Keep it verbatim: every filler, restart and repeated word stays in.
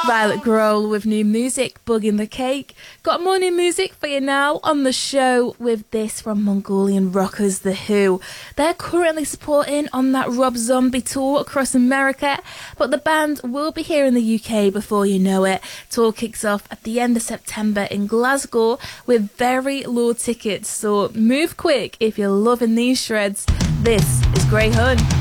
Violet Grohl with new music, Bugging the Cake. Got more new music for you now on the show with this from Mongolian rockers The Who. They're currently supporting on that Rob Zombie tour across America, but the band will be here in the U K before you know it. Tour kicks off at the end of September in Glasgow with very low tickets, so move quick if you're loving these shreds. This is Grey Hun.